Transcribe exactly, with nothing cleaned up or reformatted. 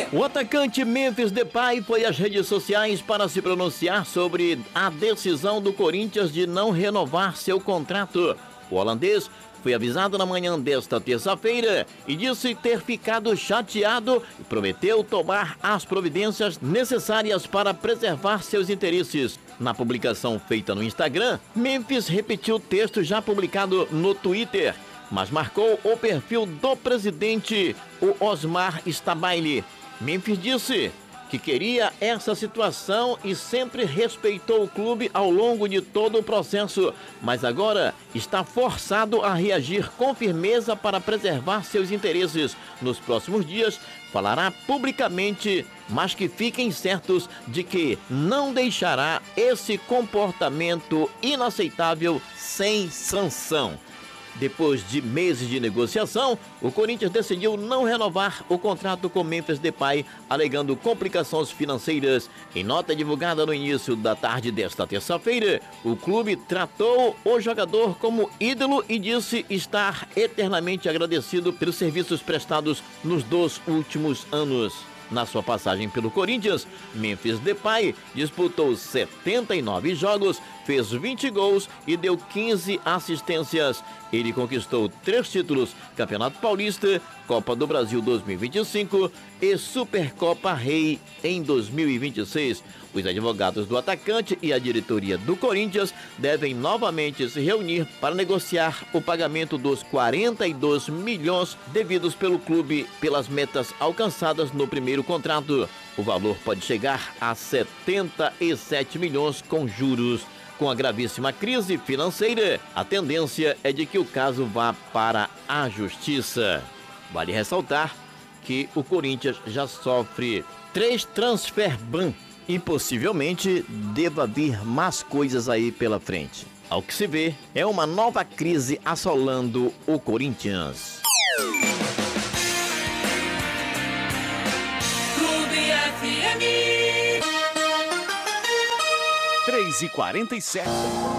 O atacante Memphis Depay foi às redes sociais para se pronunciar sobre a decisão do Corinthians de não renovar seu contrato. O holandês foi avisado na manhã desta terça-feira e disse ter ficado chateado e prometeu tomar as providências necessárias para preservar seus interesses. Na publicação feita no Instagram, Memphis repetiu o texto já publicado no Twitter, mas marcou o perfil do presidente, o Osmar Stabaili. Memphis disse que queria essa situação e sempre respeitou o clube ao longo de todo o processo, mas agora está forçado a reagir com firmeza para preservar seus interesses. Nos próximos dias, falará publicamente, mas que fiquem certos de que não deixará esse comportamento inaceitável sem sanção. Depois de meses de negociação, o Corinthians decidiu não renovar o contrato com Memphis Depay, alegando complicações financeiras. Em nota divulgada no início da tarde desta terça-feira, o clube tratou o jogador como ídolo e disse estar eternamente agradecido pelos serviços prestados nos dois últimos anos. Na sua passagem pelo Corinthians, Memphis Depay disputou setenta e nove jogos, fez vinte gols e deu quinze assistências. Ele conquistou três títulos: Campeonato Paulista, Copa do Brasil dois mil e vinte e cinco e Supercopa Rei em dois mil e vinte e seis. Os advogados do atacante e a diretoria do Corinthians devem novamente se reunir para negociar o pagamento dos quarenta e dois milhões devidos pelo clube pelas metas alcançadas no primeiro contrato. O valor pode chegar a setenta e sete milhões com juros. Com a gravíssima crise financeira, a tendência é de que o caso vá para a justiça. Vale ressaltar que o Corinthians já sofre três transfer ban e possivelmente deva vir mais coisas aí pela frente. Ao que se vê, é uma nova crise assolando o Corinthians. Clube F M três e quarenta e sete.